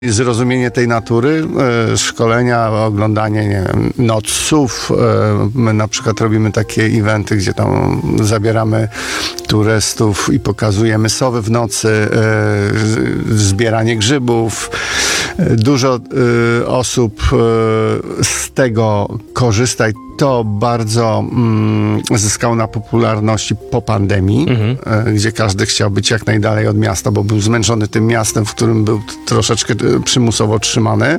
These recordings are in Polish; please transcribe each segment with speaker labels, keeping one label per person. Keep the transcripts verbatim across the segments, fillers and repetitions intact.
Speaker 1: Zrozumienie tej natury, e, szkolenia, oglądanie, nie wiem, noców. E, my na przykład robimy takie eventy, gdzie tam zabieramy turystów i pokazujemy sowy w nocy, e, zbieranie grzybów. E, dużo e, osób e, z tego korzysta i to bardzo mm, zyskało na popularności po pandemii, mhm. e, gdzie każdy chciał być jak najdalej od miasta, bo był zmęczony tym miastem, w którym był troszeczkę przymusowo trzymany.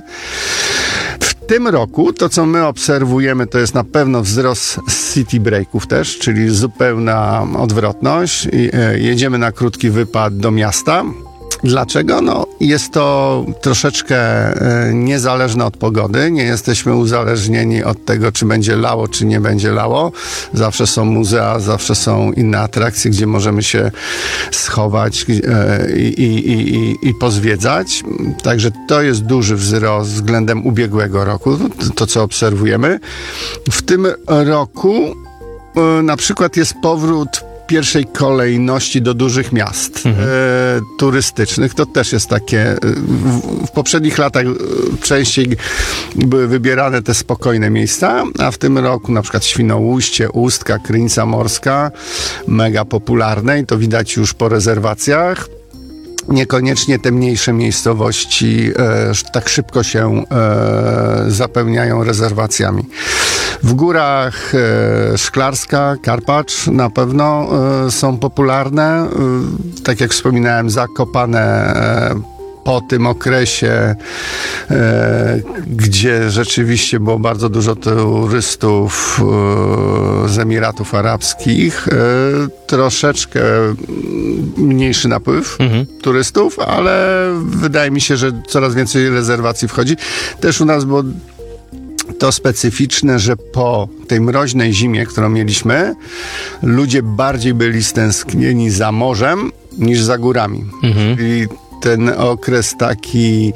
Speaker 1: W tym roku to, co my obserwujemy, to jest na pewno wzrost city breaków też, czyli zupełna odwrotność. I, e, jedziemy na krótki wypad do miasta. Dlaczego? No, jest to troszeczkę e, niezależne od pogody. Nie jesteśmy uzależnieni od tego, czy będzie lało, czy nie będzie lało. Zawsze są muzea, zawsze są inne atrakcje, gdzie możemy się schować e, i, i, i, i pozwiedzać. Także to jest duży wzrost względem ubiegłego roku, to, to co obserwujemy. W tym roku e, na przykład jest powrót pierwszej kolejności do dużych miast mhm. e, turystycznych. To też jest takie... W, w poprzednich latach częściej były wybierane te spokojne miejsca, a w tym roku na przykład Świnoujście, Ustka, Krynica Morska, mega popularne i to widać już po rezerwacjach. Niekoniecznie te mniejsze miejscowości e, tak szybko się e, zapełniają rezerwacjami. W górach e, Szklarska, Karpacz na pewno e, są popularne. E, tak jak wspominałem, Zakopane e, po tym okresie, e, gdzie rzeczywiście było bardzo dużo turystów e, z Emiratów Arabskich, e, troszeczkę mniejszy napływ mhm. turystów, ale wydaje mi się, że coraz więcej rezerwacji wchodzi. Też u nas było to specyficzne, że po tej mroźnej zimie, którą mieliśmy, ludzie bardziej byli stęsknieni za morzem niż za górami. Mhm. Czyli ten okres taki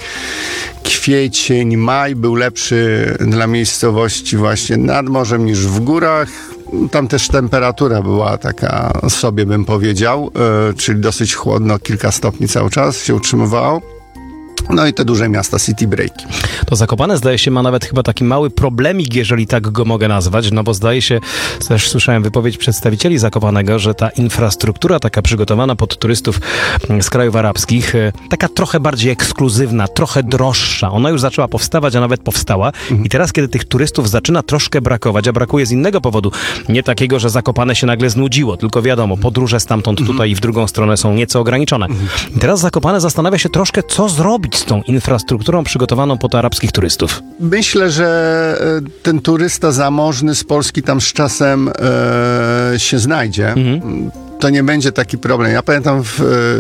Speaker 1: kwiecień, maj był lepszy dla miejscowości właśnie nad morzem niż w górach. Tam też temperatura była taka sobie, bym powiedział, yy, czyli dosyć chłodno, kilka stopni cały czas się utrzymywało. No i te duże miasta, city breaki.
Speaker 2: To Zakopane, zdaje się, ma nawet chyba taki mały problemik, jeżeli tak go mogę nazwać, no bo zdaje się, też słyszałem wypowiedź przedstawicieli Zakopanego, że ta infrastruktura taka przygotowana pod turystów z krajów arabskich, taka trochę bardziej ekskluzywna, trochę droższa, ona już zaczęła powstawać, a nawet powstała mhm. i teraz, kiedy tych turystów zaczyna troszkę brakować, a brakuje z innego powodu, nie takiego, że Zakopane się nagle znudziło, tylko wiadomo, podróże stamtąd mhm. tutaj i w drugą stronę są nieco ograniczone. Mhm. I teraz Zakopane zastanawia się troszkę, co zrobić z tą infrastrukturą przygotowaną pod arabskich turystów?
Speaker 1: Myślę, że ten turysta zamożny z Polski tam z czasem e, się znajdzie. Mhm. To nie będzie taki problem. Ja pamiętam w, e,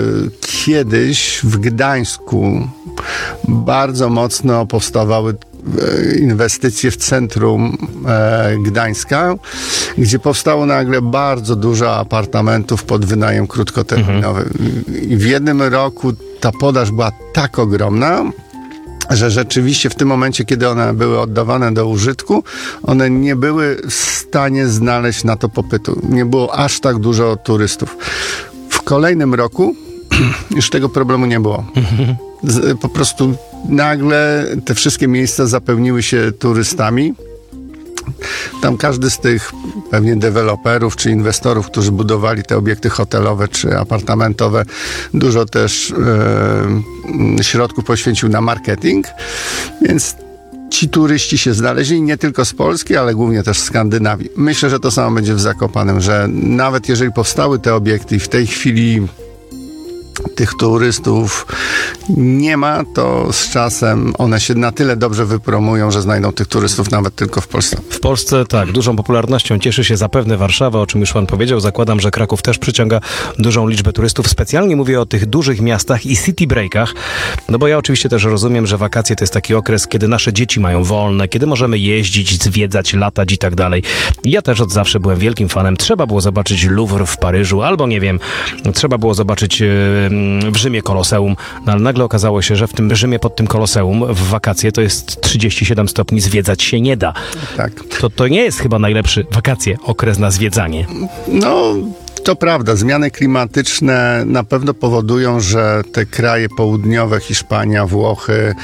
Speaker 1: kiedyś w Gdańsku bardzo mocno powstawały inwestycje w centrum e, Gdańska, gdzie powstało nagle bardzo dużo apartamentów pod wynajem krótkoterminowy. Mhm. I w jednym roku ta podaż była tak ogromna, że rzeczywiście w tym momencie, kiedy one były oddawane do użytku, one nie były w stanie znaleźć na to popytu. Nie było aż tak dużo turystów. W kolejnym roku już tego problemu nie było. Z, po prostu nagle te wszystkie miejsca zapełniły się turystami. Tam każdy z tych pewnie deweloperów czy inwestorów, którzy budowali te obiekty hotelowe czy apartamentowe, dużo też e, środków poświęcił na marketing, więc ci turyści się znaleźli nie tylko z Polski, ale głównie też z Skandynawii. Myślę, że to samo będzie w Zakopanem, że nawet jeżeli powstały te obiekty i w tej chwili tych turystów nie ma, to z czasem one się na tyle dobrze wypromują, że znajdą tych turystów nawet tylko w Polsce.
Speaker 2: W Polsce tak, dużą popularnością cieszy się zapewne Warszawa, o czym już pan powiedział. Zakładam, że Kraków też przyciąga dużą liczbę turystów. Specjalnie mówię o tych dużych miastach i city breakach, no bo ja oczywiście też rozumiem, że wakacje to jest taki okres, kiedy nasze dzieci mają wolne, kiedy możemy jeździć, zwiedzać, latać i tak dalej. Ja też od zawsze byłem wielkim fanem. Trzeba było zobaczyć Louvre w Paryżu, albo nie wiem, trzeba było zobaczyć w Rzymie Koloseum, no ale nagle okazało się, że w tym Rzymie pod tym Koloseum w wakacje to jest trzydzieści siedem stopni, zwiedzać się nie da.
Speaker 1: Tak.
Speaker 2: To, to nie jest chyba najlepszy wakacje, okres na zwiedzanie.
Speaker 1: No, to prawda. Zmiany klimatyczne na pewno powodują, że te kraje południowe, Hiszpania, Włochy,